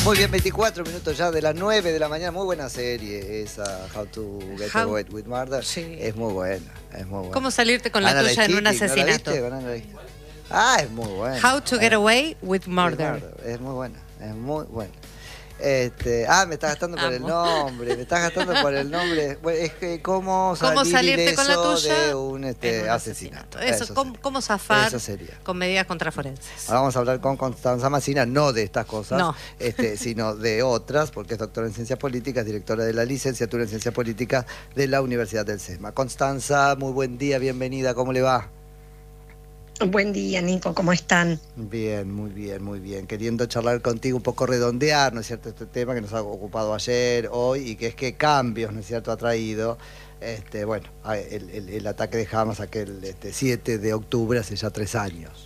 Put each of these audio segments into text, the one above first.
Muy bien, 24 minutos ya de las 9 de la mañana. Muy buena serie esa, How to Get Away with Murder. Sí. Es muy buena, es muy buena. ¿Cómo salirte con la Anna tuya en un Keating, asesinato? ¿no la viste? Es muy buena. How to Get Away with Murder. Es muy buena, es muy buena. Me estás gastando por el nombre, Bueno, es que cómo salirte con la tuya de un asesinato. Eso, cómo zafar eso sería. con medidas contraforenses. Ahora vamos a hablar con Constanza Massina, no de estas cosas, no. Sino de otras, porque es doctora en Ciencias Políticas, directora de la licenciatura en Ciencias Políticas de la Universidad del CESMA. Constanza, muy buen día, bienvenida, ¿cómo le va? Buen día, Nico, ¿cómo están? Bien, muy bien, muy bien. Queriendo charlar contigo, un poco redondear, ¿no es cierto?, este tema que nos ha ocupado ayer, hoy, y que es que cambios, ¿no es cierto?, ha traído, el ataque de Hamas aquel 7 de octubre, hace ya 3 años.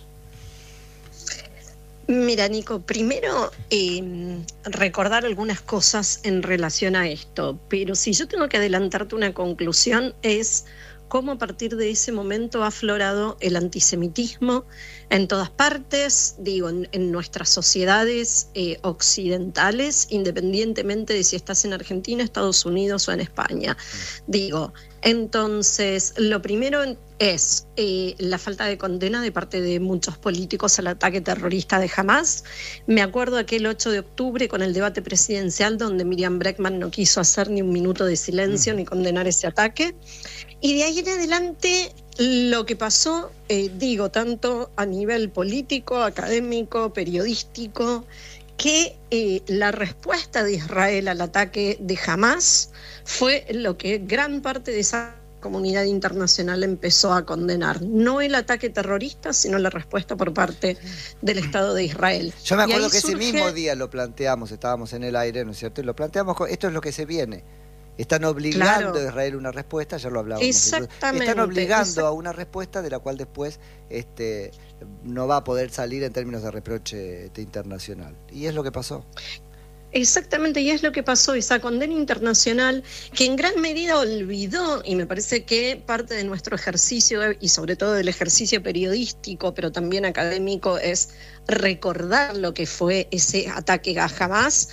Mira, Nico, primero recordar algunas cosas en relación a esto, pero si yo tengo que adelantarte una conclusión es cómo a partir de ese momento ha aflorado el antisemitismo en todas partes, en nuestras sociedades occidentales, independientemente de si estás en Argentina, Estados Unidos o en España. Entonces, lo primero es la falta de condena de parte de muchos políticos al ataque terrorista de Hamás. Me acuerdo aquel 8 de octubre con el debate presidencial donde Miriam Bregman no quiso hacer ni un minuto de silencio ni condenar ese ataque. Y de ahí en adelante lo que pasó, tanto a nivel político, académico, periodístico, que la respuesta de Israel al ataque de Hamás fue lo que gran parte de esa comunidad internacional empezó a condenar. No el ataque terrorista, sino la respuesta por parte del Estado de Israel. Yo me acuerdo que ese mismo día lo planteamos, estábamos en el aire, ¿no es cierto? Y lo planteamos, esto es lo que se viene. Están obligando a Israel una respuesta, ya lo hablábamos. Exactamente. Están obligando a una respuesta de la cual después no va a poder salir en términos de reproche internacional. Y es lo que pasó. Exactamente, y es lo que pasó, esa condena internacional que en gran medida olvidó, y me parece que parte de nuestro ejercicio, y sobre todo del ejercicio periodístico, pero también académico, es recordar lo que fue ese ataque a Hamás,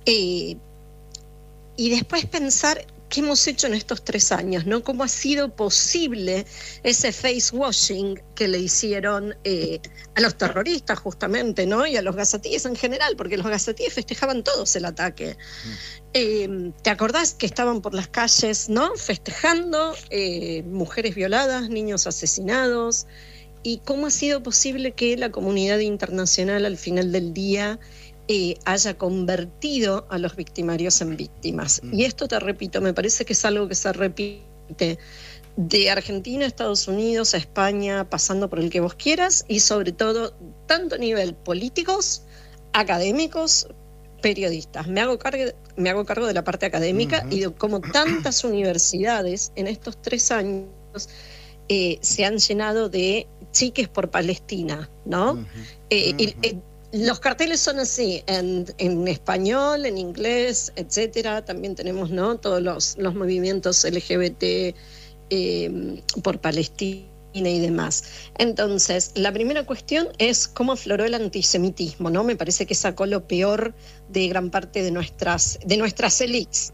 y después pensar qué hemos hecho en estos 3 años, ¿no? Cómo ha sido posible ese face washing que le hicieron a los terroristas justamente, ¿no? Y a los gazatíes en general, porque los gazatíes festejaban todos el ataque. ¿Te acordás que estaban por las calles, ¿no?, festejando mujeres violadas, niños asesinados? ¿Y cómo ha sido posible que la comunidad internacional al final del día haya convertido a los victimarios en víctimas? Y esto, te repito, me parece que es algo que se repite de Argentina a Estados Unidos, a España, pasando por el que vos quieras, y sobre todo, tanto a nivel políticos, académicos, periodistas. Me hago cargo de la parte académica y de cómo tantas universidades en estos 3 años se han llenado de chiques por Palestina, ¿no? Los carteles son así, en español, en inglés, etcétera. También tenemos, ¿no?, todos los movimientos LGBT por Palestina y demás. Entonces, la primera cuestión es cómo afloró el antisemitismo, ¿no? Me parece que sacó lo peor de gran parte de nuestras élites.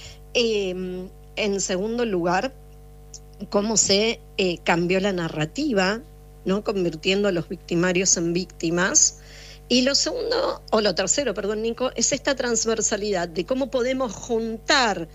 En segundo lugar, cómo se cambió la narrativa, ¿no?, convirtiendo a los victimarios en víctimas. Y lo tercero, Nico, es esta transversalidad de cómo podemos juntar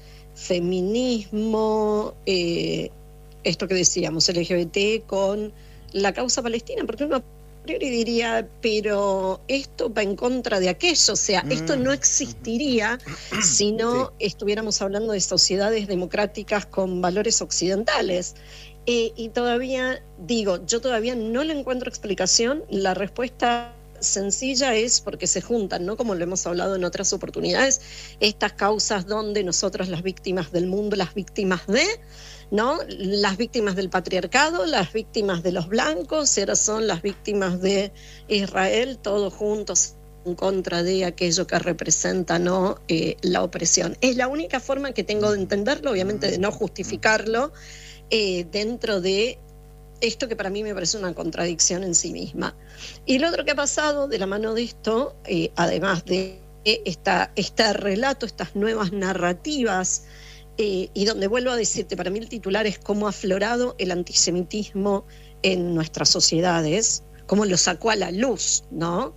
feminismo, esto que decíamos, LGBT, con la causa palestina, porque uno a priori diría, pero esto va en contra de aquello, o sea, esto no existiría si no estuviéramos hablando de sociedades democráticas con valores occidentales. Y todavía, yo todavía no le encuentro explicación. La respuesta sencilla es porque se juntan, ¿no?, como lo hemos hablado en otras oportunidades, estas causas donde nosotros, las víctimas del mundo, las víctimas ¿no?, las víctimas del patriarcado, las víctimas de los blancos, y ahora son las víctimas de Israel, todos juntos en contra de aquello que representa, ¿no?, la opresión. Es la única forma que tengo de entenderlo, obviamente de no justificarlo, dentro de esto que para mí me parece una contradicción en sí misma. Y lo otro que ha pasado de la mano de esto, además de este relato, estas nuevas narrativas, y donde vuelvo a decirte, para mí el titular es cómo ha aflorado el antisemitismo en nuestras sociedades, cómo lo sacó a la luz, ¿no?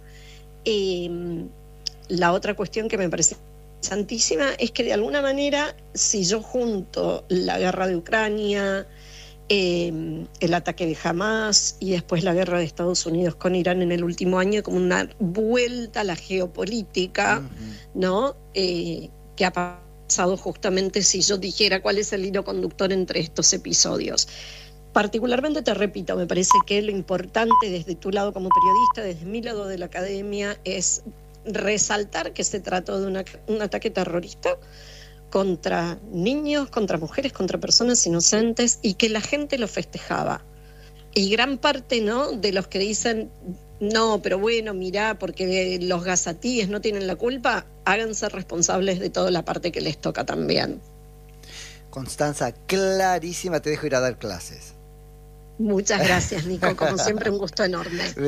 La otra cuestión que me parece interesantísima es que de alguna manera, si yo junto la guerra de Ucrania, el ataque de Hamás y después la guerra de Estados Unidos con Irán en el último año, como una vuelta a la geopolítica, ¿no? Que ha pasado justamente, si yo dijera cuál es el hilo conductor entre estos episodios. Particularmente, te repito, me parece que lo importante desde tu lado como periodista, desde mi lado de la academia, es resaltar que se trató de un ataque terrorista contra niños, contra mujeres, contra personas inocentes, y que la gente lo festejaba. Y gran parte, ¿no?, de los que dicen, no, pero bueno, mirá, porque los gazatíes no tienen la culpa, háganse responsables de toda la parte que les toca también. Constanza, clarísima, te dejo ir a dar clases. Muchas gracias, Nico, como siempre un gusto enorme.